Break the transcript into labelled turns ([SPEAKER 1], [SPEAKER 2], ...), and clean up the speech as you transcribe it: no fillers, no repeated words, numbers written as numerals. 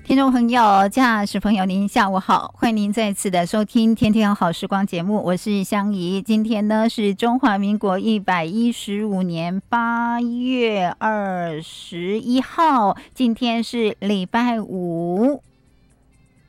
[SPEAKER 1] 听众朋友、驾驶朋友，您下午好，欢迎您再次的收听《天天好时光》节目，我是香怡。今天呢是中华民国115年8月21号，今天是礼拜五。